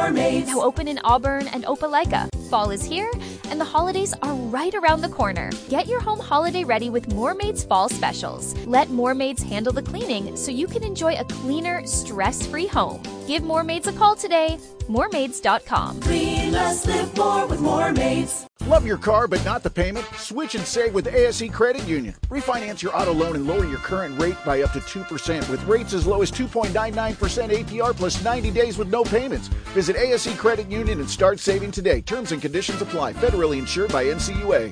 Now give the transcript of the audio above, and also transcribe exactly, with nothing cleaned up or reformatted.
Mermaids. Now open in Auburn and Opelika. Fall is here, and the holidays are right around the corner. Get your home holiday ready with Mermaids Fall Specials. Let Mermaids handle the cleaning so you can enjoy a cleaner, stress-free home. Give Mermaids a call today. Mermaids dot com. Clean less, live more with Mermaids. Love your car but not the payment? Switch and save with A S E Credit Union. Refinance your auto loan and lower your current rate by up to two percent with rates as low as two point nine nine percent A P R plus ninety days with no payments. Visit A S E Credit Union and start saving today. Terms and conditions apply. Federally insured by N C U A.